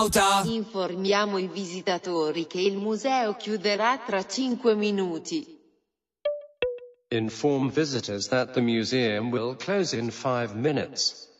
Informiamo i visitatori che il museo chiuderà tra 5 minuti. Inform visitors that the museum will close in 5 minutes.